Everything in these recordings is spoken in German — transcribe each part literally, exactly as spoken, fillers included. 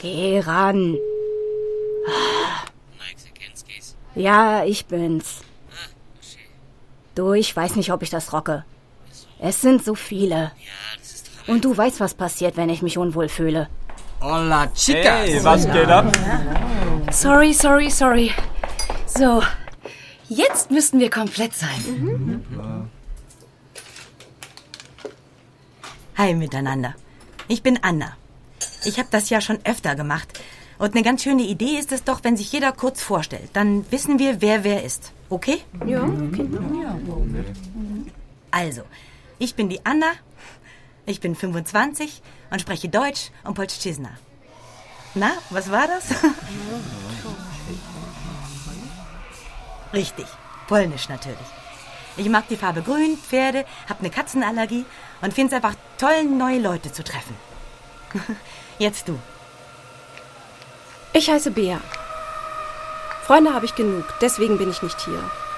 Geh ran. Ja, ich bin's. Du, ich weiß nicht, ob ich das rocke. Es sind so viele. Und du weißt, was passiert, wenn ich mich unwohl fühle. Hola, Chicas! Hey, was geht ab? Sorry, sorry, sorry. So, jetzt müssten wir komplett sein. Mhm. Hi miteinander. Ich bin Anna. Ich habe das ja schon öfter gemacht. Und eine ganz schöne Idee ist es doch, wenn sich jeder kurz vorstellt. Dann wissen wir, wer wer ist. Okay? Ja, okay. Also, ich bin die Anna. Ich bin fünfundzwanzig und spreche Deutsch und Polszczyzna. Na, was war das? Richtig, Polnisch natürlich. Ich mag die Farbe grün, Pferde, hab eine Katzenallergie und find's einfach toll, neue Leute zu treffen. Jetzt du. Ich heiße Bea. Freunde habe ich genug, deswegen bin ich nicht hier.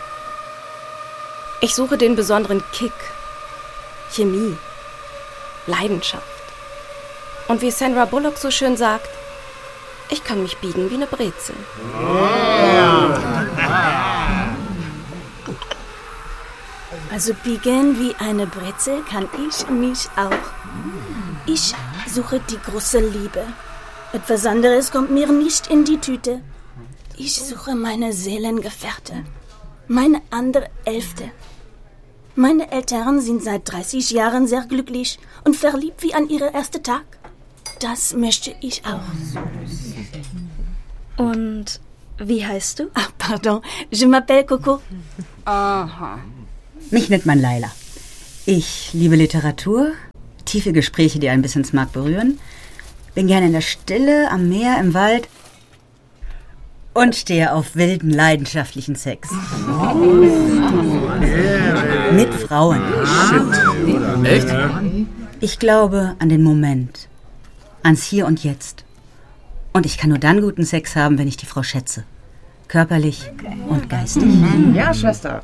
Ich suche den besonderen Kick. Chemie. Leidenschaft. Und wie Sandra Bullock so schön sagt, ich kann mich biegen wie eine Brezel. Also biegen wie eine Brezel kann ich mich auch. Ich suche die große Liebe. Etwas anderes kommt mir nicht in die Tüte. Ich suche meine Seelengefährte. Meine andere Hälfte. Meine Eltern sind seit dreißig Jahren sehr glücklich und verliebt wie an ihren ersten Tag. Das möchte ich auch. Und wie heißt du? Ah, pardon, je m'appelle Coco. Aha. Mich nennt man Laila. Ich liebe Literatur, tiefe Gespräche, die ein bisschen ins Mark berühren, bin gerne in der Stille, am Meer, im Wald und stehe auf wilden, leidenschaftlichen Sex. Mit Frauen. Echt? Ich glaube an den Moment, ans Hier und Jetzt. Und ich kann nur dann guten Sex haben, wenn ich die Frau schätze. Körperlich und geistig. Ja, Schwester.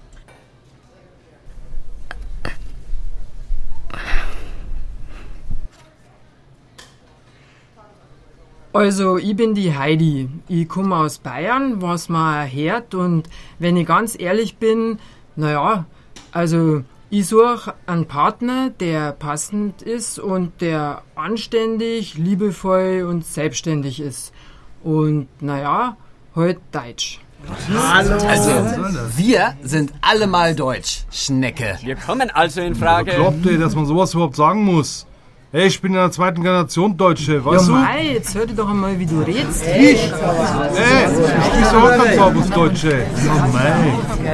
Also, ich bin die Heidi. Ich komme aus Bayern, was man hört. Und wenn ich ganz ehrlich bin, naja, also ich suche einen Partner, der passend ist und der anständig, liebevoll und selbstständig ist. Und naja, halt Deutsch. Hallo. Also, wir sind alle mal Deutsch, Schnecke. Wir kommen also in Frage. Glaubt ihr, dass man sowas überhaupt sagen muss? Hey, ich bin in der zweiten Generation Deutsche, weißt ja, du? Mei, jetzt hör dir doch einmal, wie du redest. Ich? Hey, ich spreche so auch ganz sauberes Deutsche. Ja, mei.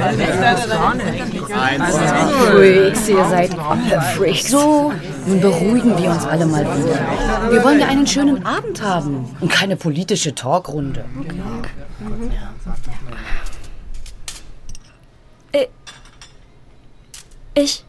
Freaks, ihr seid alle Freaks. So, nun beruhigen wir uns alle mal wieder. Wir wollen ja einen schönen Abend haben und keine politische Talkrunde. Äh, ich...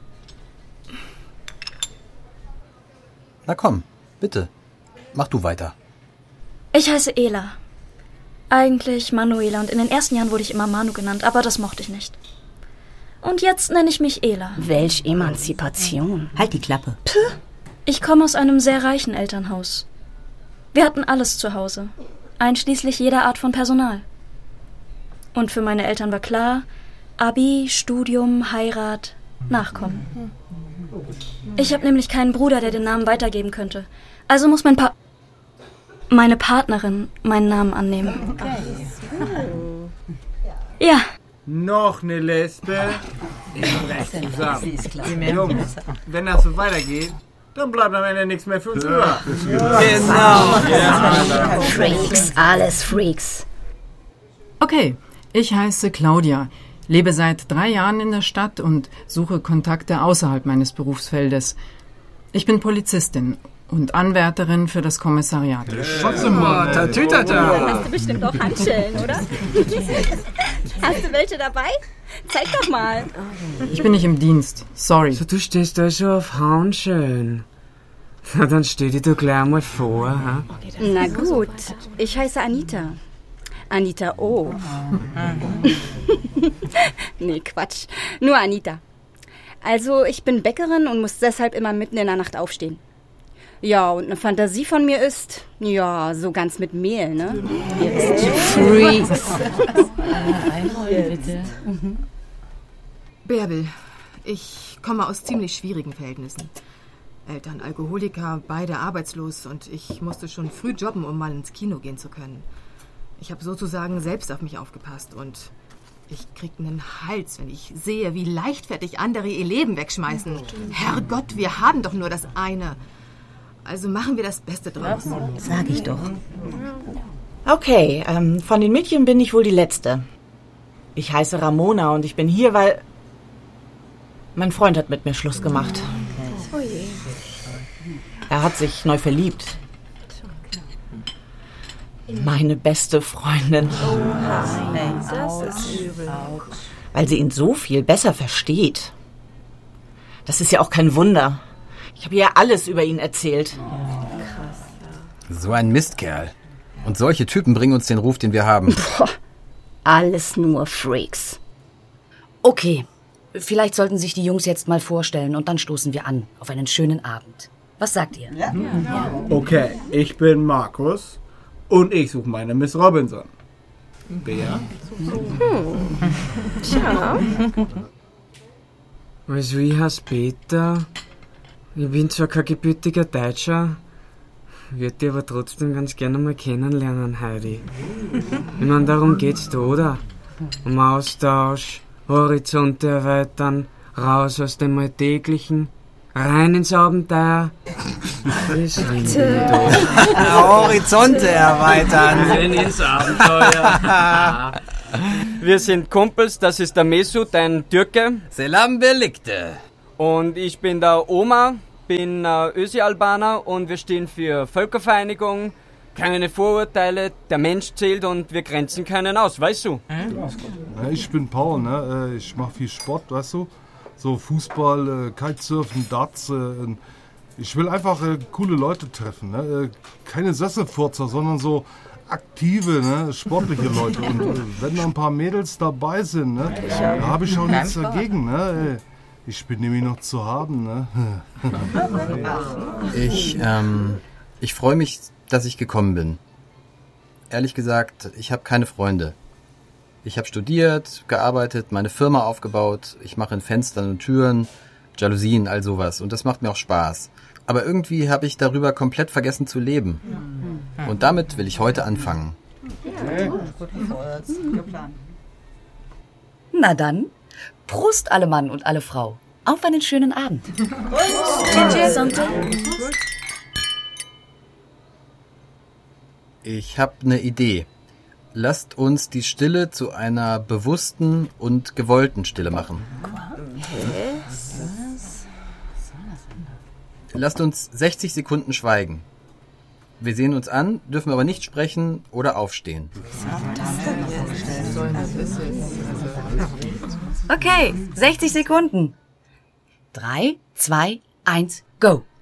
Na komm, bitte. Mach du weiter. Ich heiße Ela. Eigentlich Manuela und in den ersten Jahren wurde ich immer Manu genannt, aber das mochte ich nicht. Und jetzt nenne ich mich Ela. Welch Emanzipation. Halt die Klappe. Puh. Ich komme aus einem sehr reichen Elternhaus. Wir hatten alles zu Hause, einschließlich jeder Art von Personal. Und für meine Eltern war klar, Abi, Studium, Heirat, Nachkommen. Ich habe nämlich keinen Bruder, der den Namen weitergeben könnte. Also muss mein Pa... meine Partnerin meinen Namen annehmen. Ja. Noch eine Lesbe? Zusammen. Jungs, wenn das so weitergeht, dann bleibt am Ende nichts mehr für uns über. Genau. Ja. Freaks, alles Freaks. Okay, ich heiße Claudia, lebe seit drei Jahren in der Stadt und suche Kontakte außerhalb meines Berufsfeldes. Ich bin Polizistin und Anwärterin für das Kommissariat. Schotze mal, Tatütata. Hast du bestimmt auch Handschellen, oder? Hast du welche dabei? Zeig doch mal. Ich bin nicht im Dienst, sorry. So, du stehst da schon auf Handschellen. Na, dann stell dir doch gleich mal vor, ha? Na gut, ich heiße Anita. Anita O. Nee, Quatsch. Nur Anita. Also, ich bin Bäckerin und muss deshalb immer mitten in der Nacht aufstehen. Ja, und eine Fantasie von mir ist, ja, so ganz mit Mehl, ne? Ihr ist Freaks. Bärbel, ich komme aus ziemlich schwierigen Verhältnissen. Eltern Alkoholiker, beide arbeitslos und ich musste schon früh jobben, um mal ins Kino gehen zu können. Ich habe sozusagen selbst auf mich aufgepasst und ich krieg einen Hals, wenn ich sehe, wie leichtfertig andere ihr Leben wegschmeißen. Herrgott, wir haben doch nur das eine. Also machen wir das Beste draus. Sag ich doch. Okay, ähm, von den Mädchen bin ich wohl die Letzte. Ich heiße Ramona und ich bin hier, weil mein Freund hat mit mir Schluss gemacht. Oh je. Er hat sich neu verliebt. Meine beste Freundin. Oh, das ist übel. Weil sie ihn so viel besser versteht. Das ist ja auch kein Wunder. Ich habe ihr alles über ihn erzählt. So ein Mistkerl. Und solche Typen bringen uns den Ruf, den wir haben. Boah, alles nur Freaks. Okay, vielleicht sollten sich die Jungs jetzt mal vorstellen und dann stoßen wir an auf einen schönen Abend. Was sagt ihr? Ja. Okay, ich bin Markus und ich suche meine Miss Robinson. Bea? Hm. Tja. Also ich heiße Peter. Ich bin zwar kein gebürtiger Deutscher, würde dich aber trotzdem ganz gerne mal kennenlernen, Heidi. Ich meine, darum geht's da, oder? Um Austausch, Horizonte erweitern, raus aus dem Alltäglichen, rein ins Abenteuer. Das Horizonte erweitern. Rein ins Abenteuer. Wir sind Kumpels, das ist der Mesut, ein Türke. Selam birlikte. Und ich bin der Oma, bin äh, Ösi-Albaner und wir stehen für Völkervereinigung, keine Vorurteile, der Mensch zählt und wir grenzen keinen aus, weißt du? Ja, ich bin Paul, ne? Ich mache viel Sport, weißt du? So Fußball, Kitesurfen, Darts. Ich will einfach coole Leute treffen, ne? Keine Sesselfurzer, sondern so aktive, ne? Sportliche Leute. Und wenn da ein paar Mädels dabei sind, ne? Da habe ich auch nichts dagegen, ne? Ich bin nämlich noch zu haben, ne? Ich, ähm, ich freue mich, dass ich gekommen bin. Ehrlich gesagt, ich habe keine Freunde. Ich habe studiert, gearbeitet, meine Firma aufgebaut. Ich mache in Fenstern und Türen, Jalousien, all sowas. Und das macht mir auch Spaß. Aber irgendwie habe ich darüber komplett vergessen zu leben. Und damit will ich heute anfangen. Na dann, Prost alle Mann und alle Frau. Auf einen schönen Abend. Ich habe eine Idee. Lasst uns die Stille zu einer bewussten und gewollten Stille machen. Lasst uns sechzig Sekunden schweigen. Wir sehen uns an, dürfen aber nicht sprechen oder aufstehen. Okay, sechzig Sekunden. Drei, zwei, eins, go.